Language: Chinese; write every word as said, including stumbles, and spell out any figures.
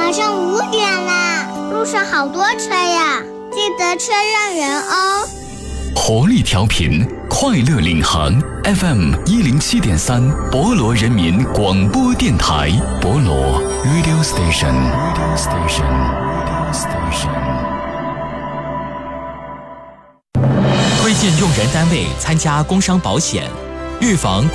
马上五点啦，路上好多车呀，记得车让人哦。 活力调频，快乐领航 F M 一零七点三，博罗人民广播电台，博罗 Radio Station Radio Station Radio Station。 推荐用人单位参加工伤保险，预防